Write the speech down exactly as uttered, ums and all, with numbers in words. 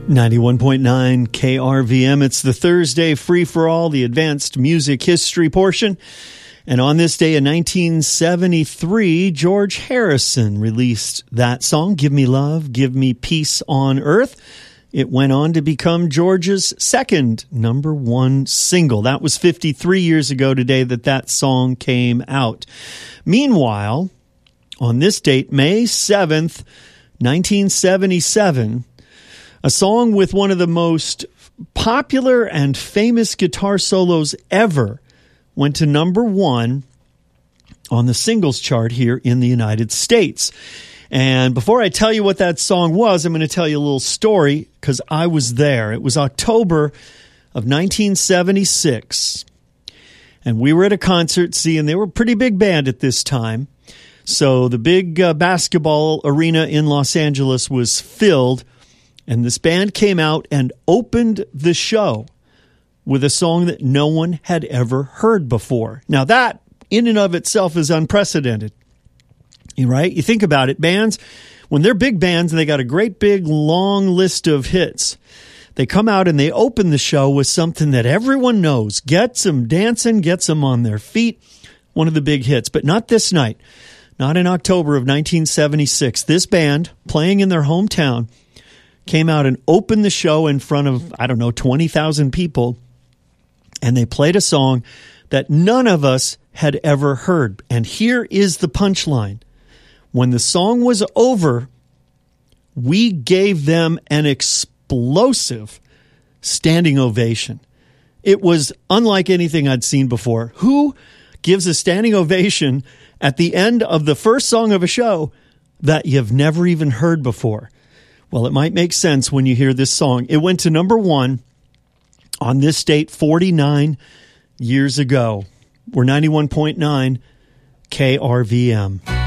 ninety-one point nine K R V M. It's the Thursday free-for-all, the advanced music history portion. And on this day in nineteen seventy-three, George Harrison released that song, Give Me Love, Give Me Peace on Earth. It went on to become George's second number one single. That was fifty-three years ago today that that song came out. Meanwhile, on this date, May seventh, nineteen seventy-seven, a song with one of the most popular and famous guitar solos ever went to number one on the singles chart here in the United States. And before I tell you what that song was, I'm going to tell you a little story because I was there. It was October of nineteen seventy-six. And we were at a concert, see, and they were a pretty big band at this time. So the big uh, basketball arena in Los Angeles was filled. And this band came out and opened the show with a song that no one had ever heard before. Now that, in and of itself, is unprecedented. Right? You think about it, bands, when they're big bands and they got a great big long list of hits, they come out and they open the show with something that everyone knows, gets them dancing, gets them on their feet, one of the big hits. But not this night, not in October of nineteen seventy-six. This band, playing in their hometown, came out and opened the show in front of, I don't know, twenty thousand people, and they played a song that none of us had ever heard. And here is the punchline. When the song was over, we gave them an explosive standing ovation. It was unlike anything I'd seen before. Who gives a standing ovation at the end of the first song of a show that you've never even heard before? Well, it might make sense when you hear this song. It went to number one on this date forty-nine years ago. We're ninety-one point nine K R V M.